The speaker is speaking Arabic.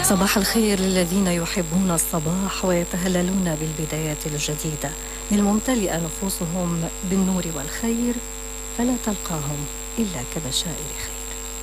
صباح الخير للذين يحبون الصباح ويتهللون بالبدايات الجديدة، الممتلئة نفوسهم بالنور والخير، فلا تلقاهم إلا كبشائر خير.